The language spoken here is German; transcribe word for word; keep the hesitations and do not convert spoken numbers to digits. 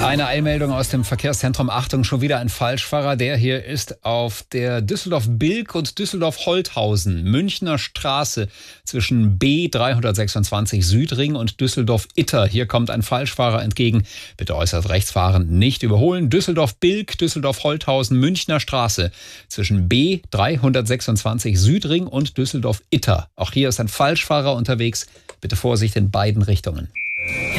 Eine Eilmeldung aus dem Verkehrszentrum. Achtung, schon wieder ein Falschfahrer. Der hier ist auf der Düsseldorf-Bilk und Düsseldorf-Holthausen, Münchner Straße zwischen B dreihundertsechsundzwanzig Südring und Düsseldorf-Itter. Hier kommt ein Falschfahrer entgegen. Bitte äußerst rechts fahren, nicht überholen. Düsseldorf-Bilk, Düsseldorf-Holthausen, Münchner Straße zwischen B dreihundertsechsundzwanzig Südring und Düsseldorf-Itter. Auch hier ist ein Falschfahrer unterwegs. Bitte Vorsicht in beiden Richtungen.